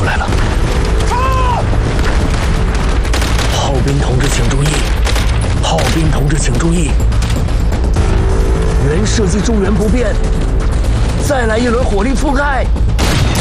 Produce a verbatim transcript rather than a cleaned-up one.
出来了。炮兵同志请注意！炮兵同志请注意！原设计中原不变，再来一轮火力覆盖。